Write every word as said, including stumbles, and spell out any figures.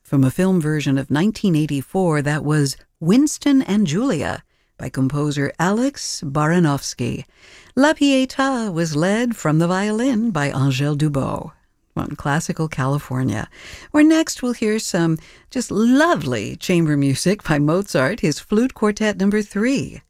From a film version of nineteen eighty-four, that was Winston and Julia by composer Alex Baranovsky. La Pietà was led from the violin by Angèle Dubot on Classical California, where next we'll hear some just lovely chamber music by Mozart, his Flute Quartet number three.